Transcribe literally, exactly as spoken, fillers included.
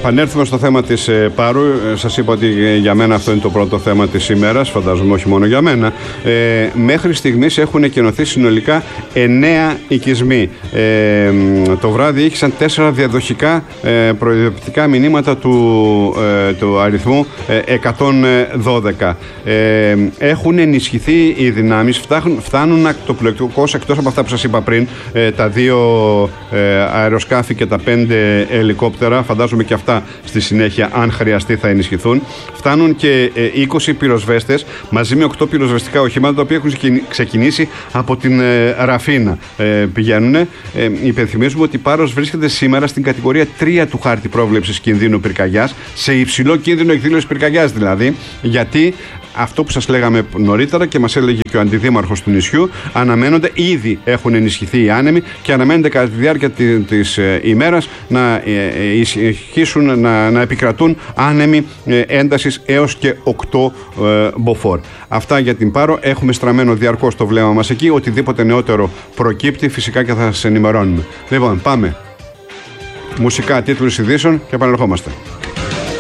επανέλθουμε στο θέμα της ε, Πάρου. Ε, σας είπα ότι ε, για μένα αυτό είναι το πρώτο θέμα της ημέρας, φαντάζομαι όχι μόνο για μένα. Ε, μέχρι στιγμής έχουν εκκοινωθεί συνολικά εννέα οικισμοί. Ε, το βράδυ ήχησαν τέσσερα διαδοχικά ε, προειδοποιητικά μηνύματα του, ε, του αριθμού ε, εκατόν δώδεκα. Ε, έχουν ενισχυθεί οι δυνάμεις, φτάνουν, φτάνουν ακτοπλοεκτικός, εκτός από αυτά που σας είπα πριν, ε, τα δύο ε, αεροσκάφη και τα πέντε ελικόπτερα, φαντάζομαι και αυτά στη συνέχεια αν χρειαστεί θα ενισχυθούν. Φτάνουν και ε, είκοσι πυροσβέστες μαζί με οκτώ πυροσβεστικά οχήματα, τα οποία έχουν ξεκινήσει από την ε, Ραφίνα. Ε, πηγαίνουν. Ε, υπενθυμίζουμε ότι η Πάρος βρίσκεται σήμερα στην κατηγορία τρία του χάρτη πρόβλεψης κινδύνου πυρκαγιάς, σε υψηλό κίνδυνο εκδήλωσης πυρκαγιάς δηλαδή, γιατί αυτό που σας λέγαμε νωρίτερα και μας έλεγε και ο αντιδήμαρχος του νησιού, αναμένονται, ήδη έχουν ενισχυθεί οι άνεμοι και αναμένονται κατά τη διάρκεια της ε, ημέρας να ε, ισχύσουν, να, να επικρατούν άνεμοι ε, έντασης έως και οκτώ ε, μποφόρ. Αυτά για την Πάρο. Έχουμε στραμμένο διαρκώς το βλέμμα μας εκεί. Οτιδήποτε νεότερο προκύπτει φυσικά και θα σας ενημερώνουμε. Λοιπόν, πάμε. Μουσικά, τίτλους ειδήσεων και επανερχόμαστε.